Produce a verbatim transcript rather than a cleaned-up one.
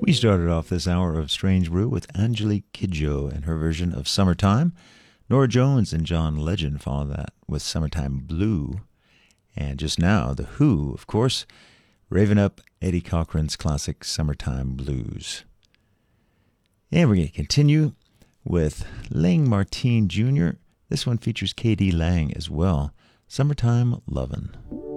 We started off this hour of Strange Brew with Angelique Kidjo and her version of Summertime. Nora Jones and John Legend followed that with Summertime Blue. And just now, The Who, of course, raving up Eddie Cochran's classic Summertime Blues. And we're going to continue with Lang Martine Junior This one features K D Lang as well. Summertime Lovin'.